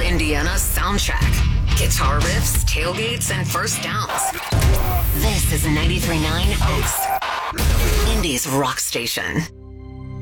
Indiana soundtrack. Guitar riffs, tailgates, and first downs. This is 93.9 Oaks, Indy's rock station.